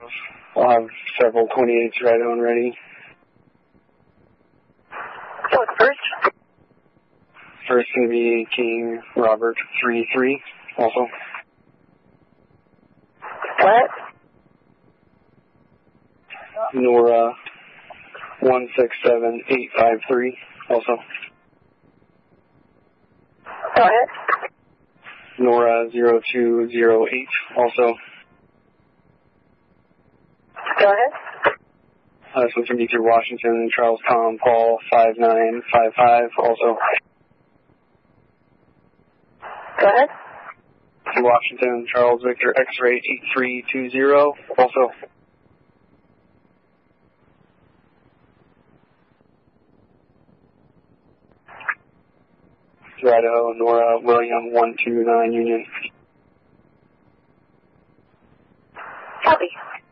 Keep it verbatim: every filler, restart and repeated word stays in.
I'll have several twenty-eights right on ready. What's first? First going to be King Robert three three, also. What? Nora one six seven eight five three, also. Go ahead. Nora zero two zero eight, also. Go ahead. Uh, this one's from D through Washington, Charles Tom Paul five nine five five, also. Go ahead. Washington, Charles Victor X-ray eight three two zero, also. Idaho, Nora William one two nine Union. Copy.